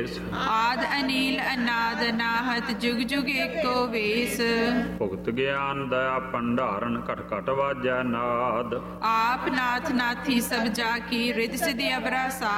ਭੇਸ। ਆਦ ਅਨੀਲ ਅਨਾਦ ਅਨਾਹਤ ਜੁਗ ਜੁਗ ਏਕੋ ਵੇਸ। ਭੁਗਤ ਗਿਆਨ ਦਇਆ ਭੰਡਾਰਨ ਘਟ ਘਟ ਵਾਜੈ ਨਾਦ। ਆਪ ਨਾਥ ਨਾਥੀ ਸਭ ਜਾ ਕੀ ਰਿਦ ਸਿਧਿ ਅਵਰਾ